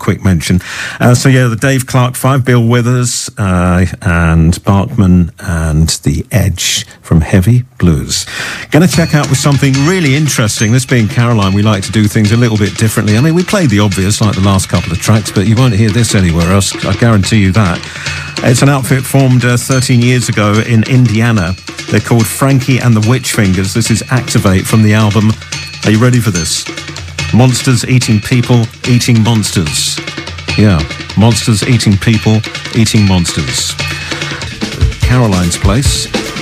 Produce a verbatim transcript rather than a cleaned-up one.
quick mention. Uh, so yeah, the Dave Clark Five, Bill Withers, uh, and Barkman, and The Edge from Heavy Blues. Going to check out with something really interesting. This being Caroline, we like to do things a little bit differently. I mean, we played the obvious like the last couple of tracks, but you won't hear this anywhere else. I guarantee you that. It's an outfit formed uh, thirteen years ago in Indiana. They're called Frankie and the Witch Fingers. This is Activate from the album. Are you ready for this? Monsters eating people, eating monsters. Yeah, monsters eating people, eating monsters. Caroline's Place.